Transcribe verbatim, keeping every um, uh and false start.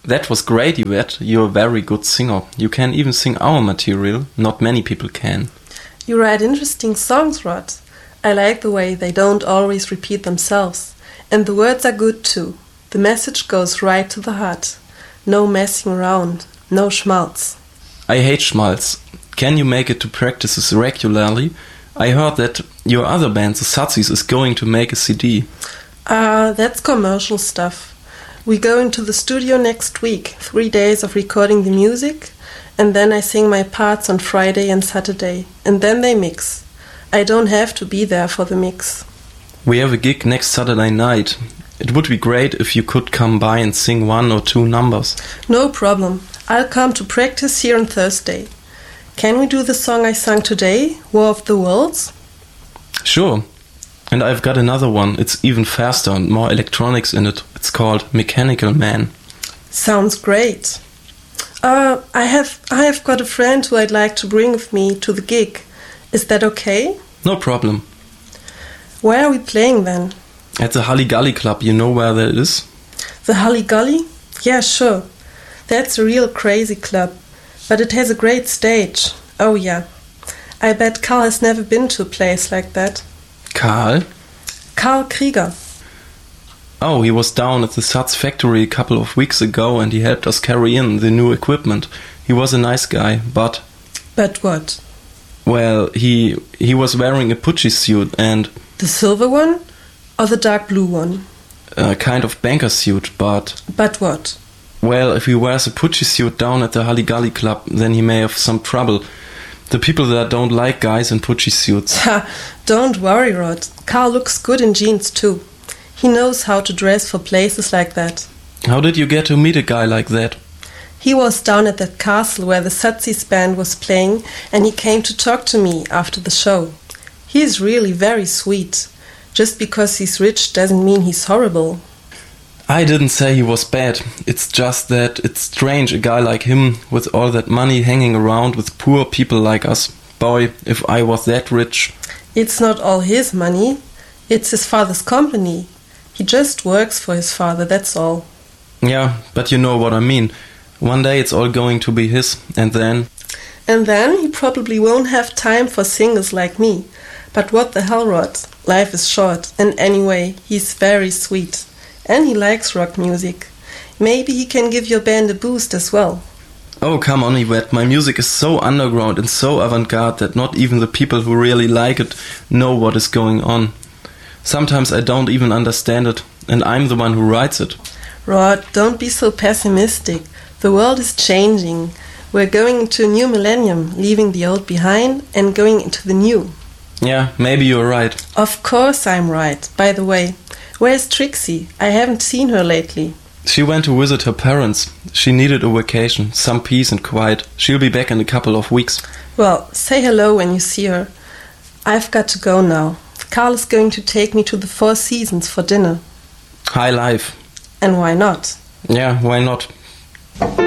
That was great, Yvette. You're a very good singer. You can even sing our material. Not many people can. You write interesting songs, Rod. I like the way they don't always repeat themselves. And the words are good too. The message goes right to the heart. No messing around. No schmaltz. I hate schmaltz. Can you make it to practices regularly? I heard that your other band, the Sazis, is going to make a C D. Ah, uh, that's commercial stuff. We go into the studio next week, three days of recording the music, and then I sing my parts on Friday and Saturday, and then they mix. I don't have to be there for the mix. We have a gig next Saturday night. It would be great if you could come by and sing one or two numbers. No problem. I'll come to practice here on Thursday. Can we do the song I sang today, War of the Worlds? Sure. And I've got another one. It's even faster and more electronics in it. It's called Mechanical Man. Sounds great. Uh, I have I have got a friend who I'd like to bring with me to the gig. Is that okay? No problem. Where are we playing then? At the Halligalli Club. You know where that is? The Halligalli? Yeah, sure. That's a real crazy club. But it has a great stage. Oh yeah. I bet Karl has never been to a place like that. Karl? Karl Krieger. Oh, he was down at the Saz factory a couple of weeks ago and he helped us carry in the new equipment. He was a nice guy, but... But what? Well, he he was wearing a Pucci suit and... The silver one? Or the dark blue one? A kind of banker suit, but... But what? Well, if he wears a Pucci suit down at the Halligalli Club, then he may have some trouble. The people there don't like guys in Pucci suits. Ha! Don't worry, Rod. Karl looks good in jeans too. He knows how to dress for places like that. How did you get to meet a guy like that? He was down at that castle where the Sazis band was playing and he came to talk to me after the show. He is really very sweet. Just because he's rich doesn't mean he's horrible. I didn't say he was bad. It's just that it's strange a guy like him with all that money hanging around with poor people like us. Boy, if I was that rich. It's not all his money. It's his father's company. He just works for his father, that's all. Yeah, but you know what I mean. One day it's all going to be his, and then... And then he probably won't have time for singers like me. But what the hell, Rod? Life is short, and anyway, he's very sweet. And he likes rock music. Maybe he can give your band a boost as well. Oh, come on, Yvette. My music is so underground and so avant-garde that not even the people who really like it know what is going on. Sometimes I don't even understand it, and I'm the one who writes it. Rod, don't be so pessimistic. The world is changing. We're going into a new millennium, leaving the old behind and going into the new. Yeah, maybe you're right. Of course I'm right. By the way, where's Trixie? I haven't seen her lately. She went to visit her parents. She needed a vacation, some peace and quiet. She'll be back in a couple of weeks. Well, say hello when you see her. I've got to go now. Karl is going to take me to the Four Seasons for dinner. High life. And why not? Yeah, why not?